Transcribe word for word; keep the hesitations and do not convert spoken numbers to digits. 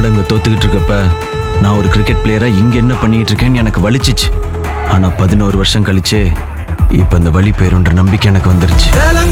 நாடு அங்கே தோத்துக்கிட்டு இருக்கப்ப நான் ஒரு கிரிக்கெட் பிளேயரா இங்க என்ன பண்ணிட்டு இருக்கேன்னு எனக்கு வலிச்சிச்சு. ஆனா பதினோரு வருஷம் கழிச்சு இப்ப இந்த வழி போயிருன்ற நம்பிக்கை எனக்கு வந்துருச்சு.